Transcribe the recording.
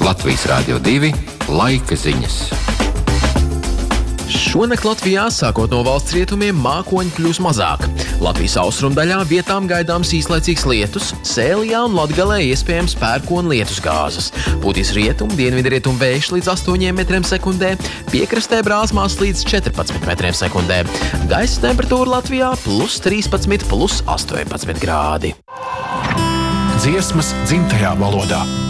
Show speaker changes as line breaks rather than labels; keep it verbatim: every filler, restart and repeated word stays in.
Latvijas Rādio divi laika ziņas.
Šonakt Latvijā, sākot no valsts rietumiem, mākoņi kļūs mazāk. Latvijas austrumdaļā vietām gaidāms īslaicīgs lietus, Sēlijā un Latgalē iespējams pērkona lietus gāzes. Pūtīs rietumu, dienvidrietumu vējš līdz astoņiem metriem sekundē, piekrastē brāzmās līdz četrpadsmit metriem sekundē. Gaisa temperatūra Latvijā plus trīspadsmit, plus astoņpadsmit grādi.
Dziesmas dzimtajā valodā.